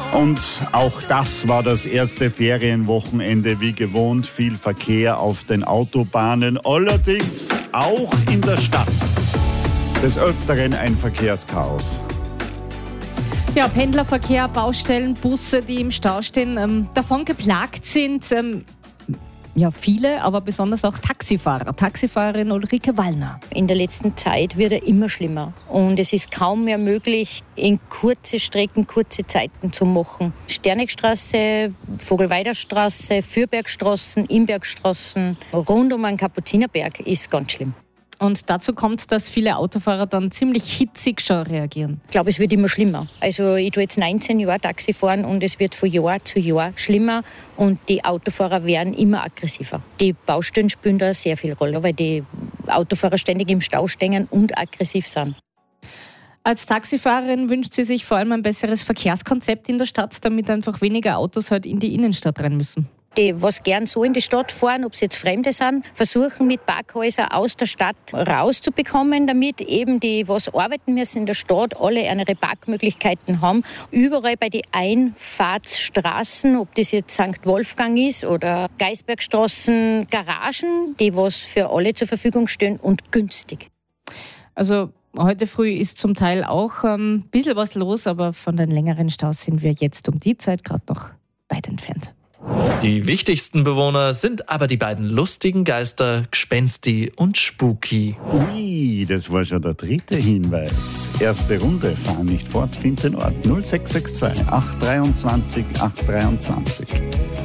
Und auch das war das erste Ferienwochenende wie gewohnt. Viel Verkehr auf den Autobahnen, allerdings auch in der Stadt. Des Öfteren ein Verkehrschaos. Ja, Pendlerverkehr, Baustellen, Busse, die im Stau stehen, davon geplagt sind ja viele, aber besonders auch Taxifahrer. Taxifahrerin Ulrike Wallner. In der letzten Zeit wird er immer schlimmer und es ist kaum mehr möglich, in kurze Strecken, kurze Zeiten zu machen. Sternegstraße, Vogelweiderstraße, Fürbergstraßen, Imbergstraßen, rund um den Kapuzinerberg ist ganz schlimm. Und dazu kommt, dass viele Autofahrer dann ziemlich hitzig schon reagieren. Ich glaube, es wird immer schlimmer. Also ich tue jetzt 19 Jahre Taxi fahren und es wird von Jahr zu Jahr schlimmer und die Autofahrer werden immer aggressiver. Die Baustellen spielen da sehr viel Rolle, weil die Autofahrer ständig im Stau stehen und aggressiv sind. Als Taxifahrerin wünscht sie sich vor allem ein besseres Verkehrskonzept in der Stadt, damit einfach weniger Autos halt in die Innenstadt rein müssen. Die, was gern so in die Stadt fahren, ob es jetzt Fremde sind, versuchen mit Parkhäusern aus der Stadt rauszubekommen, damit eben die, was arbeiten müssen in der Stadt, alle ihre Parkmöglichkeiten haben. Überall bei den Einfahrtsstraßen, ob das jetzt St. Wolfgang ist oder Geisbergstraßen, Garagen, die was für alle zur Verfügung stehen und günstig. Also heute früh ist zum Teil auch ein bisschen was los, aber von den längeren Staus sind wir jetzt um die Zeit gerade noch weit entfernt. Die wichtigsten Bewohner sind aber die beiden lustigen Geister Gespensti und Spooky. Ui, das war schon der dritte Hinweis. Erste Runde, fahr nicht fort, find den Ort 0662 823 823.